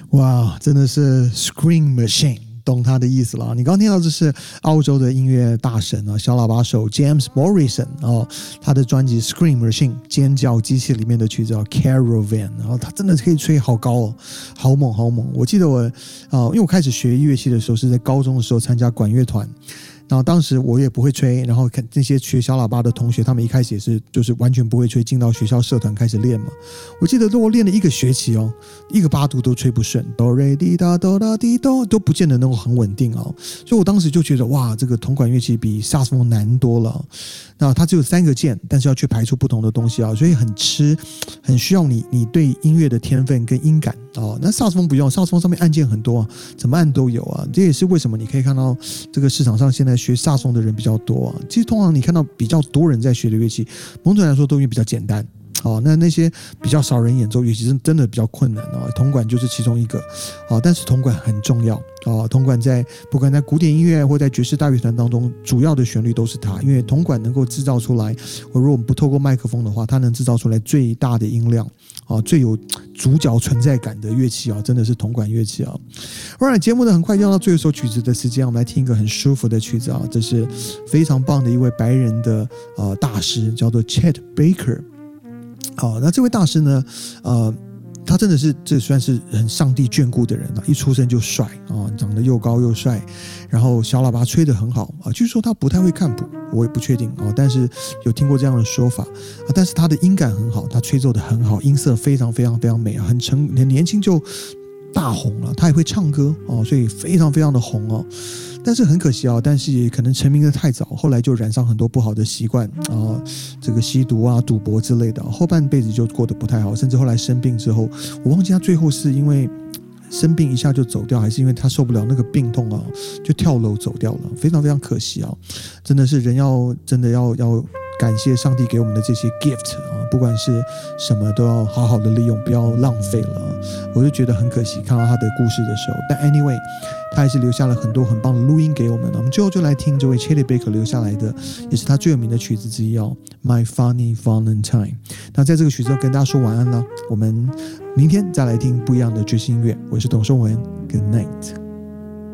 哇，真的是 Scream Machine， 懂他的意思了。你刚刚听到这是澳洲的音乐大神啊，小喇叭手 James Morrison 哦，他的专辑 Scream Machine 尖叫机器里面的曲子叫 Caravan， 然后他真的可以吹好高哦，好猛好猛。我记得我因为我开始学乐器的时候是在高中的时候参加管乐团。然后当时我也不会吹，然后看那些学小喇叭的同学，他们一开始也是就是完全不会吹，进到学校社团开始练嘛。我记得我练了一个学期哦，一个八度都吹不顺，哆瑞滴答哆啦滴哆都不见得能够很稳定哦。所以我当时就觉得哇，这个铜管乐器比萨克斯风难多了。那它只有3个键，但是要去排出不同的东西啊，所以很需要你对音乐的天分跟音感哦。那萨克斯风不用，萨克斯风上面按键很多啊，怎么按都有啊。这也是为什么你可以看到这个市场上现在学萨克斯风的人比较多啊。其实通常你看到比较多人在学的乐器，某种来说都因为比较简单。那些比较少人演奏乐器真的比较困难哦，铜管就是其中一个但是铜管很重要铜管不管在古典音乐或在爵士大乐团当中，主要的旋律都是它，因为铜管能够制造出来，如果我们不透过麦克风的话，它能制造出来最大的音量最有主角存在感的乐器真的是铜管乐器Alright， 节目呢很快就要到最后一首曲子的时间，我们来听一个很舒服的曲子这是非常棒的一位白人的大师，叫做 Chet Baker。那这位大师呢他真的是这算是很上帝眷顾的人一出生就帅长得又高又帅，然后小喇叭吹得很好据说他不太会看谱，我也不确定但是有听过这样的说法但是他的音感很好，他吹奏得很好，音色非常非常非常美很年轻就大红了，他也会唱歌所以非常非常的红但是很可惜但是也可能成名的太早，后来就染上很多不好的习惯这个吸毒赌博之类的，后半辈子就过得不太好，甚至后来生病之后，我忘记他最后是因为生病一下就走掉，还是因为他受不了那个病痛就跳楼走掉了，非常非常可惜真的是人真的要感谢上帝给我们的这些 gift 不管是什么都要好好的利用，不要浪费了我就觉得很可惜看到他的故事的时候，但 anyway 他还是留下了很多很棒的录音给我们我们最后就来听这位 Chet Baker 留下来的，也是他最有名的曲子之一My Funny Valentine。 那在这个曲子要跟大家说晚安了，我们明天再来听不一样的爵士音乐，我是董颂文， Good night。